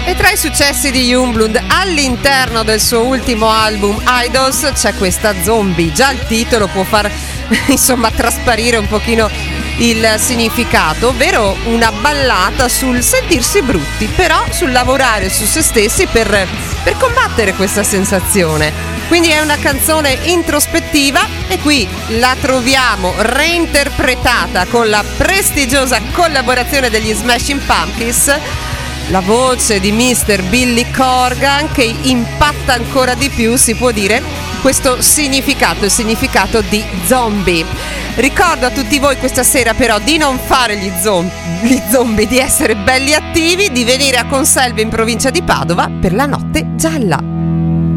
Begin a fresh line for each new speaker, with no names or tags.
E tra i successi di Youngblood all'interno del suo ultimo album Idols c'è questa Zombie. Già il titolo può far insomma trasparire un pochino il significato, ovvero una ballata sul sentirsi brutti, però sul lavorare su se stessi per combattere questa sensazione. Quindi è una canzone introspettiva e qui la troviamo reinterpretata con la prestigiosa collaborazione degli Smashing Pumpkins, la voce di Mr. Billy Corgan, che impatta ancora di più, si può dire, questo significato, il significato di zombie. Ricordo a tutti voi questa sera però di non fare gli zombie, di essere belli attivi, di venire a Conselve in provincia di Padova per la notte gialla.